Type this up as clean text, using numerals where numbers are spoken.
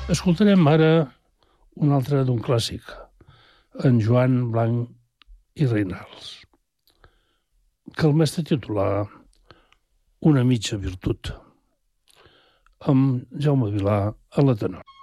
Escoltarem ara un altre d'un clàssic, en Joan Blanc i Reinals, que el mestre titulà Una mitja virtut, amb Jaume Vilà a la tenor.